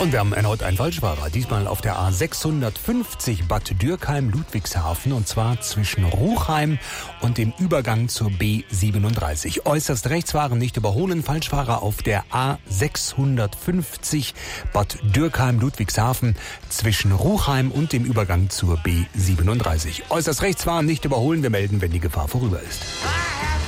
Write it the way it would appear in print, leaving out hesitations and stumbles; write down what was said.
Und wir haben erneut einen Falschfahrer, diesmal auf der A650 Bad Dürkheim-Ludwigshafen, und zwar zwischen Ruchheim und dem Übergang zur B37. Äußerst rechts fahren, nicht überholen. Falschfahrer auf der A650 Bad Dürkheim-Ludwigshafen zwischen Ruchheim und dem Übergang zur B37. Äußerst rechts fahren, nicht überholen. Wir melden, wenn die Gefahr vorüber ist.